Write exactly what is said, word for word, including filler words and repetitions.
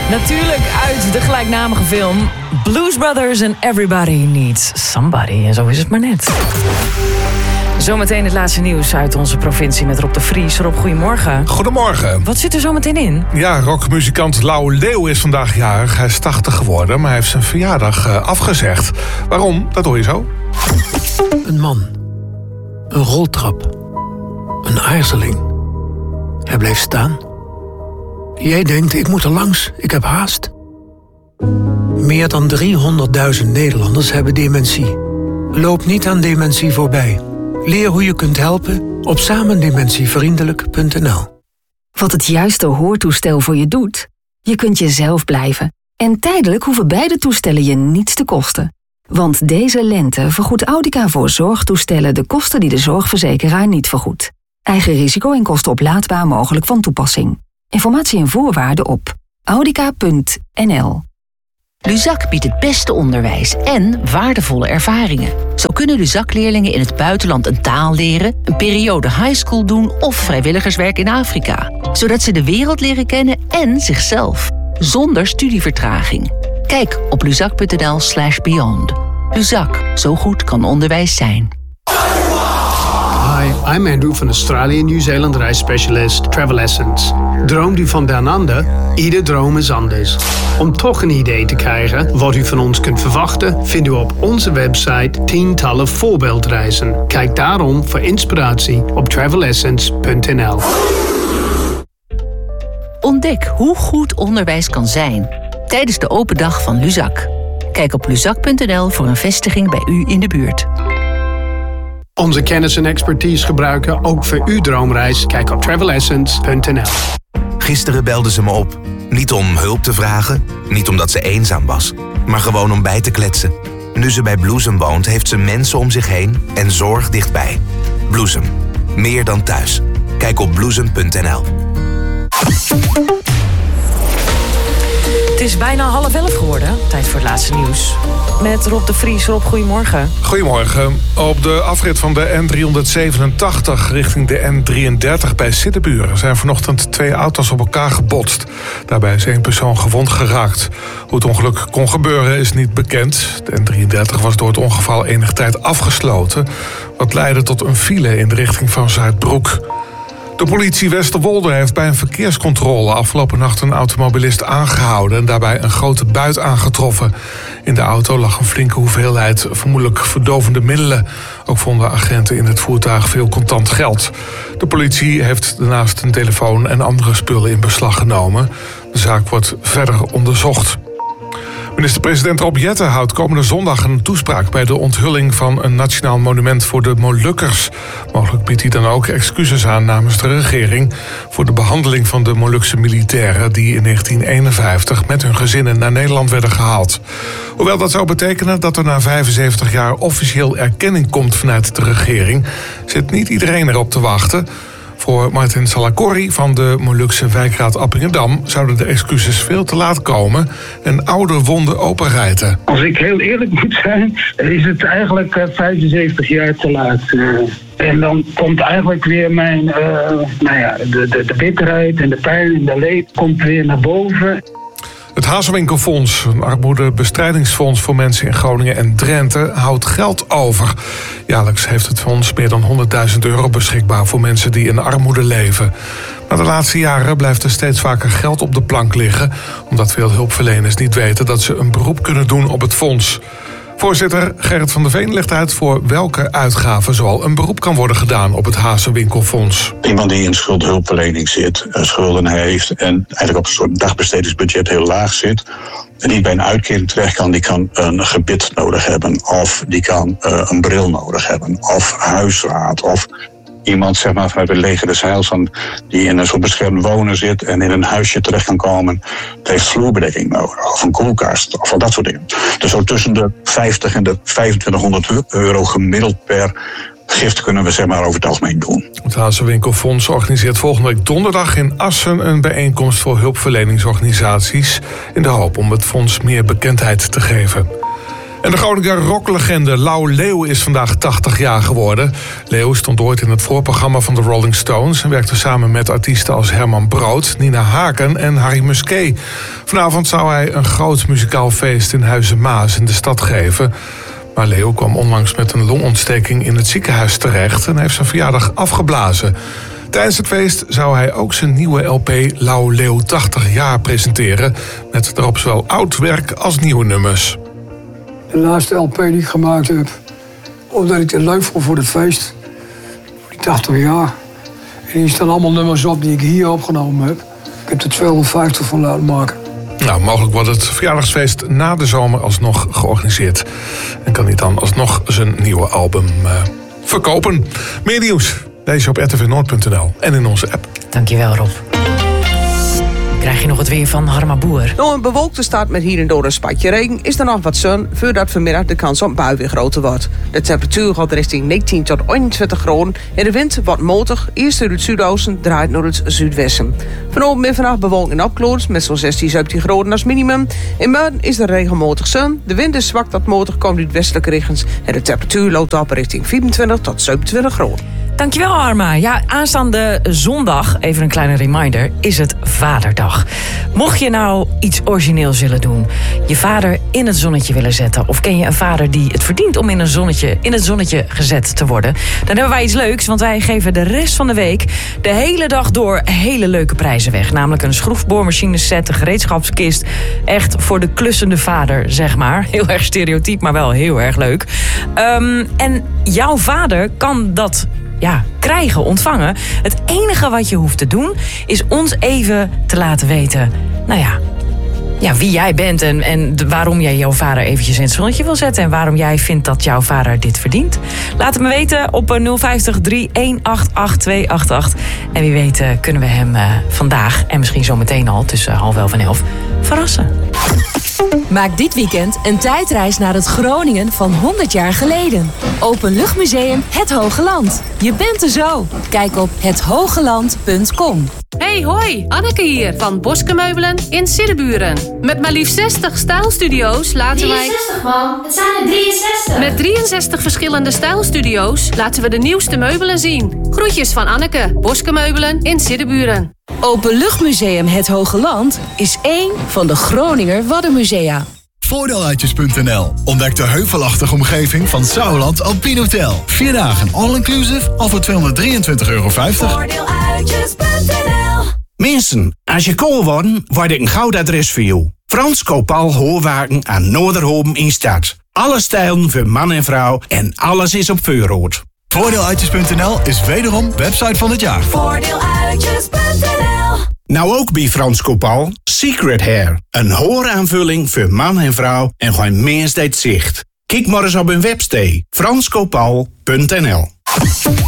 Natuurlijk uit de gelijknamige film Blues Brothers and Everybody Needs Somebody. En zo is het maar net. Zometeen het laatste nieuws uit onze provincie met Rob de Vries. Rob, goedemorgen. Goedemorgen. Wat zit er zo meteen in? Ja, rockmuzikant Lau Leeuw is vandaag jarig. Hij is tachtig geworden, maar hij heeft zijn verjaardag uh, afgezegd. Waarom? Dat hoor je zo. Een man. Een roltrap. Een aarzeling. Hij bleef staan. Jij denkt, ik moet er langs, ik heb haast. Meer dan driehonderdduizend Nederlanders hebben dementie. Loop niet aan dementie voorbij. Leer hoe je kunt helpen op samendementievriendelijk punt n l. Wat het juiste hoortoestel voor je doet? Je kunt jezelf blijven. En tijdelijk hoeven beide toestellen je niets te kosten. Want deze lente vergoedt Audica voor zorgtoestellen de kosten die de zorgverzekeraar niet vergoedt. Eigen risico en kosten oplaadbaar mogelijk van toepassing. Informatie en voorwaarden op audica punt n l. Luzak biedt het beste onderwijs en waardevolle ervaringen. Zo kunnen Luzak-leerlingen in het buitenland een taal leren, een periode highschool doen of vrijwilligerswerk in Afrika. Zodat ze de wereld leren kennen en zichzelf. Zonder studievertraging. Kijk op luzak punt n l slash beyond. Luzak, zo goed kan onderwijs zijn. Hi, I'm Andrew van Australië Nieuw-Zeeland reisspecialist Travel Essence. Droomt u van down under? Ieder droom is anders. Om toch een idee te krijgen wat u van ons kunt verwachten, vindt u op onze website tientallen voorbeeldreizen. Kijk daarom voor inspiratie op travel essence punt n l. Ontdek hoe goed onderwijs kan zijn tijdens de open dag van Luzak. Kijk op luzak punt n l voor een vestiging bij u in de buurt. Onze kennis en expertise gebruiken ook voor uw droomreis. Kijk op travel essence punt n l. Gisteren belde ze me op. Niet om hulp te vragen, niet omdat ze eenzaam was, maar gewoon om bij te kletsen. Nu ze bij Bloesem woont, heeft ze mensen om zich heen en zorg dichtbij. Bloesem. Meer dan thuis. Kijk op bloesem punt n l. Het is bijna half elf geworden. Tijd voor het laatste nieuws. Met Rob de Vries. Rob, goedemorgen. Goedemorgen. Op de afrit van de N driehonderdzevenentachtig richting de N drieëndertig bij Siddeburen zijn vanochtend twee auto's op elkaar gebotst. Daarbij is één persoon gewond geraakt. Hoe het ongeluk kon gebeuren is niet bekend. De N drieëndertig was door het ongeval enige tijd afgesloten, wat leidde tot een file in de richting van Zuidbroek. De politie Westerwolde heeft bij een verkeerscontrole afgelopen nacht een automobilist aangehouden en daarbij een grote buit aangetroffen. In de auto lag een flinke hoeveelheid vermoedelijk verdovende middelen. Ook vonden agenten in het voertuig veel contant geld. De politie heeft daarnaast een telefoon en andere spullen in beslag genomen. De zaak wordt verder onderzocht. Minister-president Rob Jetten houdt komende zondag een toespraak bij de onthulling van een nationaal monument voor de Molukkers. Mogelijk biedt hij dan ook excuses aan namens de regering voor de behandeling van de Molukse militairen die in negentien eenenvijftig met hun gezinnen naar Nederland werden gehaald. Hoewel dat zou betekenen dat er na vijfenzeventig jaar officieel erkenning komt vanuit de regering, zit niet iedereen erop te wachten. Voor Martin Salakori van de Molukse wijkraad Appingedam zouden de excuses veel te laat komen en oude wonden openrijten. Als ik heel eerlijk moet zijn, is het eigenlijk uh, vijfenzeventig jaar te laat. Uh, en dan komt eigenlijk weer mijn, uh, nou ja, de, de, de bitterheid en de pijn en de leed komt weer naar boven. Het Hazewinkelfonds, een armoedebestrijdingsfonds voor mensen in Groningen en Drenthe, houdt geld over. Jaarlijks heeft het fonds meer dan honderdduizend euro beschikbaar voor mensen die in armoede leven. Maar de laatste jaren blijft er steeds vaker geld op de plank liggen, omdat veel hulpverleners niet weten dat ze een beroep kunnen doen op het fonds. Voorzitter Gerrit van der Veen legt uit voor welke uitgaven zoal een beroep kan worden gedaan op het Hazewinkelfonds. Iemand die in schuldhulpverlening zit, schulden heeft en eigenlijk op een soort dagbestedingsbudget heel laag zit en niet bij een uitkering terecht kan, die kan een gebit nodig hebben of die kan uh, een bril nodig hebben of huisraad of iemand zeg maar vanuit het leger des Heils van, die in een soort beschermd wonen zit en in een huisje terecht kan komen. Het heeft vloerbedekking nodig of een koelkast of dat soort dingen. Dus zo tussen de vijftig en de vijfentwintighonderd euro gemiddeld per gift kunnen we zeg maar over het algemeen doen. Het Hazewinkelfonds organiseert volgende week donderdag in Assen een bijeenkomst voor hulpverleningsorganisaties in de hoop om het fonds meer bekendheid te geven. En de Groninger rocklegende Lau Leeuw is vandaag tachtig jaar geworden. Leeuw stond ooit in het voorprogramma van de Rolling Stones en werkte samen met artiesten als Herman Brood, Nina Haken en Harry Musquet. Vanavond zou hij een groot muzikaal feest in Huizen Maas in de stad geven. Maar Leeuw kwam onlangs met een longontsteking in het ziekenhuis terecht en heeft zijn verjaardag afgeblazen. Tijdens het feest zou hij ook zijn nieuwe L P Lau Leeuw tachtig jaar presenteren, met daarop zowel oud werk als nieuwe nummers. De laatste L P die ik gemaakt heb, omdat ik het leuk vond voor het feest. Die tachtig jaar. En hier staan allemaal nummers op die ik hier opgenomen heb. Ik heb er tweehonderdvijftig van laten maken. Nou, mogelijk wordt het verjaardagsfeest na de zomer alsnog georganiseerd. En kan hij dan alsnog zijn nieuwe album uh, verkopen. Meer nieuws lees je op r t v noord punt n l en in onze app. Dankjewel, Rob. Krijg je nog het weer van Harma Boer. Door een bewolkte start met hier en door een spatje regen is er nog wat zon, voordat vanmiddag de kans op bui weer groter wordt. De temperatuur gaat richting negentien tot eenentwintig graden en de wind wordt matig, eerst uit het zuidoosten, draait naar het zuidwesten. Vanavond en vannacht bewolking en opklaringen met zo'n zestien, zeventien graden als minimum. In morgen is er regelmatig zon, de wind is zwak tot matig, komt uit westelijke richtingen en de temperatuur loopt op richting vierentwintig tot zevenentwintig graden. Dankjewel, Harma. Ja, aanstaande zondag, even een kleine reminder, is het Vaderdag. Mocht je nou iets origineels willen doen, je vader in het zonnetje willen zetten, of ken je een vader die het verdient om in, een zonnetje, in het zonnetje gezet te worden, dan hebben wij iets leuks, want wij geven de rest van de week de hele dag door hele leuke prijzen weg. Namelijk een schroefboormachine set, een gereedschapskist. Echt voor de klussende vader, zeg maar. Heel erg stereotyp, maar wel heel erg leuk. Um, en jouw vader kan dat ja, krijgen, ontvangen. Het enige wat je hoeft te doen is ons even te laten weten, nou ja, ja wie jij bent en, en de, waarom jij jouw vader eventjes in het zonnetje wil zetten en waarom jij vindt dat jouw vader dit verdient. Laat het me weten op nul vijftig, drie een acht acht, twee acht acht. En wie weet uh, kunnen we hem uh, vandaag en misschien zo meteen al tussen half elf en elf verrassen. Maak dit weekend een tijdreis naar het Groningen van honderd jaar geleden. Openluchtmuseum Het Hoge Land. Je bent er zo. Kijk op het hogeland punt com. Hey, hoi, Anneke hier van Boske Meubelen in Siddeburen. Met maar liefst zestig stijlstudio's laten wij... drieënzestig man, het zijn er drieënzestig. Met drieënzestig verschillende stijlstudio's laten we de nieuwste meubelen zien. Groetjes van Anneke, Boske Meubelen in Siddeburen. Openluchtmuseum Het Hoge Land is één van de Groninger Waddenmusea. Voordeeluitjes punt n l. Ontdek de heuvelachtige omgeving van Sauerland Alpine Hotel. Vier dagen all-inclusive al voor tweehonderddrieëntwintig euro vijftig. Voordeeluitjes punt n l. Mensen, als je kool wordt, word ik een goud adres voor jou. Frans Kopal Hoorwagen aan Noorderhoven in Stad. Alle stijlen voor man en vrouw en alles is op voorraad. Voordeeluitjes punt n l is wederom website van het jaar. Voordeeluitjes punt n l. Nou ook bij Frans Kopal, Secret Hair. Een hooraanvulling voor man en vrouw en gewoon meer zicht. Kijk maar eens op hun website, frans kopal punt n l.